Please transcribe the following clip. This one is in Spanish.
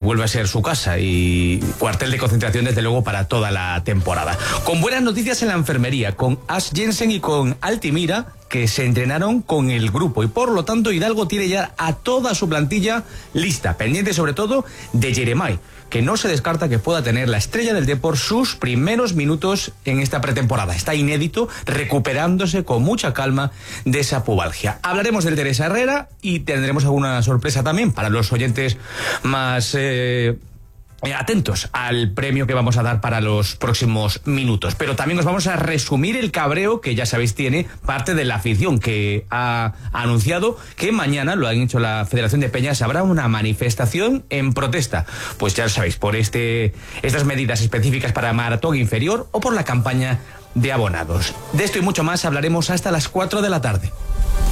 vuelve a ser su casa y cuartel de concentración desde luego para toda la temporada. Con buenas noticias en la enfermería, con Ash Jensen y con Altimira, que se entrenaron con el grupo y por lo tanto Hidalgo tiene ya a toda su plantilla lista, pendiente sobre todo de Jeremai, que no se descarta que pueda tener la estrella del Depor sus primeros minutos en esta pretemporada. Está inédito, recuperándose con mucha calma de esa pubalgia. Hablaremos del Teresa Herrera y tendremos alguna sorpresa también para los oyentes más atentos al premio que vamos a dar para los próximos minutos. Pero también os vamos a resumir el cabreo que ya sabéis tiene parte de la afición, que ha anunciado que mañana, lo han hecho la Federación de Peñas, habrá una manifestación en protesta. Pues ya lo sabéis, por estas medidas específicas para maratón inferior o por la campaña de abonados. De esto y mucho más hablaremos hasta las 4 de la tarde.